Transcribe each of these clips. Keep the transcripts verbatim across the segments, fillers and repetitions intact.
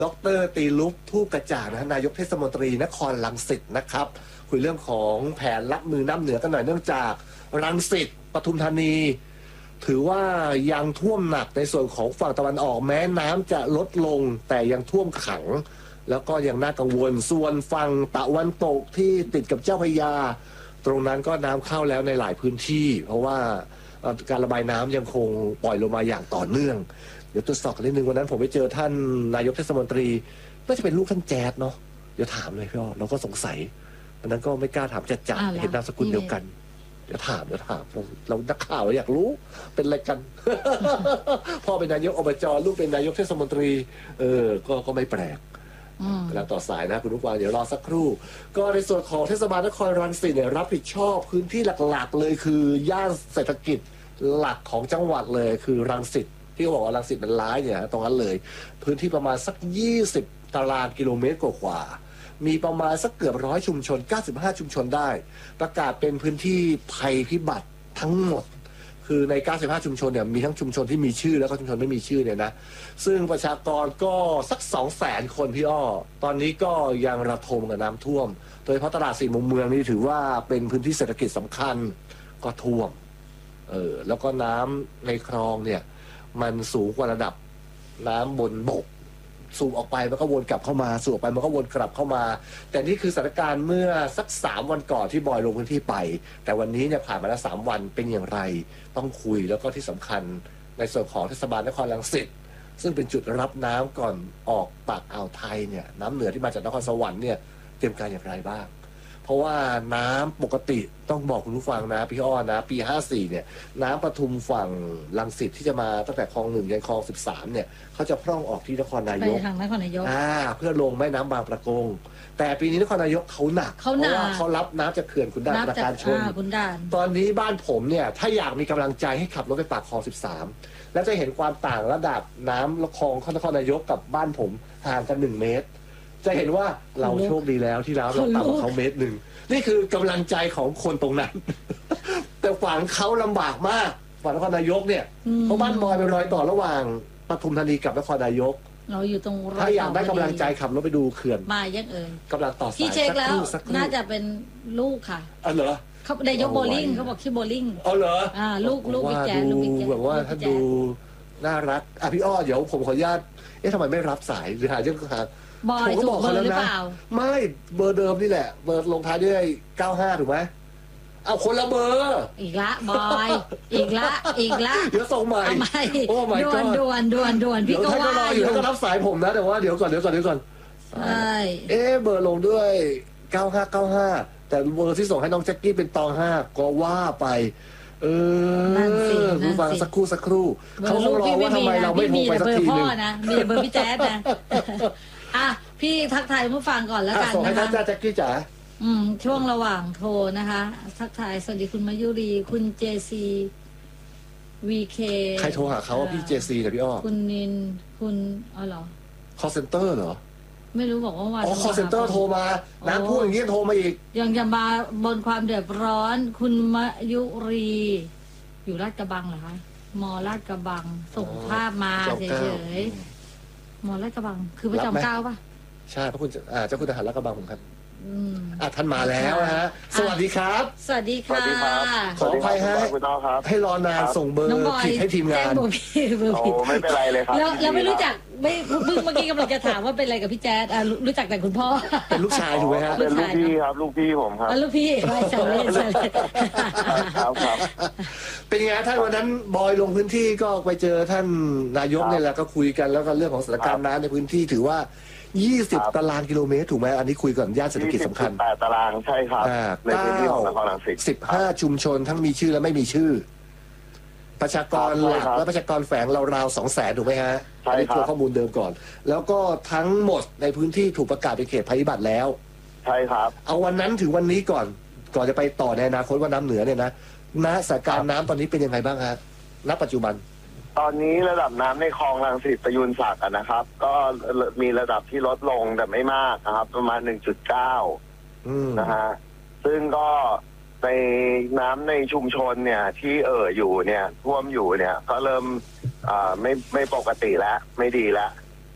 ดร.ตีลุกทูปกระจ่างนะนายกเทศมนตรีนครรังสิตนะครับคุยเรื่องของแผนรับมือน้ำเหนือกันหน่อยเนื่องจากรังสิตปทุมธานีถือว่ายังท่วมหนักในส่วนของฝั่งตะวันออกแม้น้ำจะลดลงแต่ยังท่วมขังแล้วก็ยังน่ากังวลส่วนฝั่งตะวันตกที่ติดกับเจ้าพระยาตรงนั้นก็น้ำเข้าแล้วในหลายพื้นที่เพราะว่าการระบายน้ำยังคงปล่อยลงมาอย่างต่อเนื่องเดี๋ยวตรวจสอบกันนิดนึงวันนั้นผมไปเจอท่านนายกเทศมนตรีน่าจะเป็นลูกท่านแจ๊ดเนาะเดี๋ยวถามเลยพี่อ้อเราก็สงสัยวันนั้นก็ไม่กล้าถามจัดจัดเห็นนามสกุลเดียวกันเดี๋ยวถามเดี๋ยวถามเราเรานักข่าวเราอยากรู้เป็นอะไรกัน พ่อเป็นนายกอบจลูกเป็นนายกเทศมนตรีเออก็ก็ไม่แปลกกำลังต่อสายนะคุณผู้ฟังเดี๋ยวรอสักครู่ก็ในส่วนของเทศบาลนครรังสิตเนี่ยรับผิดชอบพื้นที่หลักๆเลยคือย่านเศรษฐกิจหลักของจังหวัดเลยคือรังสิตที่เขาบอกว่ารังสิตมันร้ายเนี่ยตรงนั้นเลยพื้นที่ประมาณสักยี่สิบตารางกิโลเมตรกว่ามีประมาณสักเกือบร้อยชุมชนเก้าสิบห้าชุมชนได้ประกาศเป็นพื้นที่ภัยพิบัติทั้งหมดคือในเก้าสิบห้าชุมชนเนี่ยมีทั้งชุมชนที่มีชื่อแล้วก็ชุมชนไม่มีชื่อเนี่ยนะซึ่งประชากรก็สักสองแสนคนพี่อ้อตอนนี้ก็ยังระทมกับน้ำท่วมโดยเฉพาะตลาดสี่มุมเมืองนี่ถือว่าเป็นพื้นที่เศรษฐกิจสำคัญก็ท่วมเออแล้วก็น้ำในคลองเนี่ยมันสูงกว่าระดับน้ำบนบกสูบออกไปมันก็วนกลับเข้ามาสูบออกไปมันก็วนกลับเข้ามาแต่นี่คือสถานการณ์เมื่อสักสามวันก่อนที่บอยลงพื้นที่ไปแต่วันนี้เนี่ยผ่านมาแล้วสามวันเป็นอย่างไรต้องคุยแล้วก็ที่สำคัญในส่วนของเทศบาลนครรังสิตซึ่งเป็นจุดรับน้ำก่อนออกปากอ่าวไทยเนี่ยน้ำเหนือที่มาจากนครสวรรค์เนี่ยเตรียมการอย่างไรบ้างเพราะว่าน้ำปกติต้องบอกคุณผู้ฟังนะพี่อ้อนะปีห้าสี่เนี่ยน้ำปทุมฝั่งรังสิตที่จะมาตั้งแต่คลองหนึ่งยันคลองสิบสามเนี่ยเขาจะพร่องออกที่นครนายกไปทางนครนายกอ่าเพื่อลงแม่น้ำบางประกงแต่ปีนี้นครนายกเขาหนักเพราะว่าเขารับน้ำจากเขื่อนขุนด่านประการชนตอนนี้บ้านผมเนี่ยถ้าอยากมีกำลังใจให้ขับรถไปปากคลองสิบสามแล้วจะเห็นความต่างระดับน้ำละคลองนครนายกกับบ้านผมห่างกันหนึ่งเมตรจะเห็นว่าเราโชคดีแล้วที่เราเราต่ำกว่าเขาเมตรหนึ่งนี่คือกำลังใจของคนตรงนั้น แต่ฝั่งเขาลำบากมากฝั่งนครนายกเนี่ยเพราะบ้านบอยเป็นรอยต่อระหว่างปทุมธานีกับนครนายกเราอยู่ตรงถ้าอยากได้กำลังใจขับรถไปดูเขื่อนมายังเอ่ยกำลังต่อสายที่เช็คแล้วน่าจะเป็นลูกค่ะอ๋อเหรอเขานายกโบลิ่งเขาบอกชื่อโบลิ่งอ๋อเหรออ่าลูกลูกบิ๊กแจ๊ดูแบบว่าถ้าดูน่ารักอ่ะพี่อ้อเดี๋ยวผมขออนุญาตเอ๊ะทำไมไม่รับสายหรือหาเรื่องหาบอยถูกเบอร์หรือเปล่าไม่เบอร์เดิมนี่แหละเบอร์ลงท้ายด้วยเก้าห้าถูกไหมเอาคนละเบอร์อีกละบอยอีกละอีกละเดี๋ยวส่งใหม่โอ้ my god ด่วนด่วนด่วนด่วนพี่ก็ว่ารออยู่แล้วก็รับสายผมนะแต่ว่าเดี๋ยวก่อนเดี๋ยวก่อนเดี๋ยวก่อนใช่เอ๊เบอร์ลงด้วยเก้าห้าเก้าห้าแต่เบอร์ที่ส่งให้น้องแจ็คกี้เป็นตองห้าก็ว่าไปเออรู้ฟังสักครู่สักครู่เขาคงรอว่าทำไมเราไม่โทรไปสักทีนึงนะมีเบอร์พี่แจ๊ดนะอ่ะพี่ทักทายผู้ฟังก่อนแล้วกันส่งให้ท่านแจ็คกี้จ๋าอืมช่วงระหว่างโทรนะคะทักทายสวัสดีคุณมายุรีคุณเจซีวีเคใครโทรหาเขาว่าพี่เจซีนะพี่อ้อคุณนินคุณอ๋อเหรอ call center เหรอไม่รู้บอกว่าวันอ๋อ call center โทรมาน้ำพูดอย่างนี้โทรมาอีกยังจะมาบนความเดือดร้อนคุณมายุรีอยู่ลาดกระบังเหรอคะมอลาดกระบังส่งภาพมาเฉยๆมอลาดกระบังคือพระจอมเกล้าป่ะใช่พระคุณอ่าเจ้าคุณทหารลาดกระบังผมครับอ่ะท่านมาแล้วนะฮะสวัสดีครับสวัสดีค่ะขออภัยให้ให้รอนานส่งเบอร์ผิดให้ทีมงานโอ้ไม่เป็นไรเลยครับแล้วแล้วไม่รู้จักไม่เพิ่งเมื่อกี้กำลังจะถามว่าเป็นอะไรกับพี่แจ๊ดอ่ะรู้จักแต่คุณพ่อเป็นลูกชายถูกไหมฮะเป็นลูกพี่ครับลูกพี่ผมครับลูกพี่ไม่ใช่ไม่ใช่ครับครับเป็นไงท่านวันนั้นบอยลงพื้นที่ก็ไปเจอท่านนายกเนี่ยแหละก็คุยกันแล้วก็เรื่องของสถานการณ์น้ำในพื้นที่ถือว่ายี่สิบตารางกิโลเมตรถูกไหมอันนี้คุยก่อนย่านเศรษฐกิจสำคัญแปดตารางใช่ครับในพื้นที่ของนครรังสิตสิบห้าชุมชนทั้งมีชื่อและไม่มีชื่อประชากรหลักและประชากรแฝงราวๆสองแสนถูกไหมฮะอันนี้ตัวข้อมูลเดิมก่อนแล้วก็ทั้งหมดในพื้นที่ถูกประกาศเป็นเขตภัยพิบัติแล้วใช่ครับเอาวันนั้นถึงวันนี้ก่อนก่อนจะไปต่อในอนาคตว่าน้ำเหนือเนี่ยนะณสถานการณ์น้ำตอนนี้เป็นยังไงบ้างฮะณปัจจุบันตอนนี้ระดับน้ำในคลองรังสิตประยุนศักดิ์นะครับ ก็มีระดับที่ลดลงแต่ไม่มากนะครับประมาณ หนึ่งจุดเก้า นะฮะซึ่งก็ในน้ำในชุมชนเนี่ยที่เอ่ออยู่เนี่ยท่วมอยู่เนี่ยก็เริ่มอ่าไม่ไม่ปกติแล้วไม่ดีแล้ว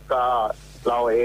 ก็เราเอง